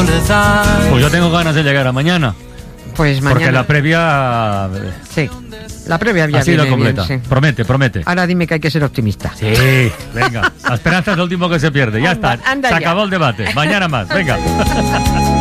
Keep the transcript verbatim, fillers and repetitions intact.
soledad. Pues yo tengo ganas de llegar a mañana. Pues mañana. Porque la previa... Sí, la previa ya ha sido viene completa. bien, sí. Promete, promete. Ahora dime que hay que ser optimista. Sí, venga. La esperanza es lo último que se pierde. Ya Anda, está. anda se ya. acabó el debate. Mañana más. Venga.